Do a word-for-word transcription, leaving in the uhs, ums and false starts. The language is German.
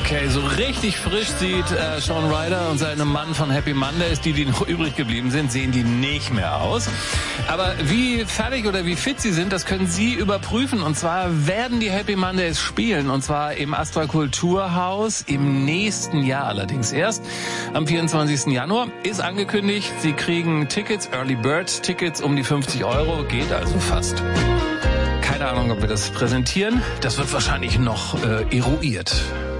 Okay, so richtig frisch sieht äh, Sean Ryder und seine Mann von Happy Mondays, die, die noch übrig geblieben sind, sehen die nicht mehr aus. Aber wie fertig oder wie fit sie sind, das können Sie überprüfen. Und zwar werden die Happy Mondays spielen. Und zwar im Astra Kulturhaus im nächsten Jahr allerdings erst. Am vierundzwanzigsten Januar ist angekündigt. Sie kriegen Tickets, Early Bird Tickets um die fünfzig Euro. Geht also fast. Keine Ahnung, ob wir das präsentieren. Das wird wahrscheinlich noch äh, eruiert.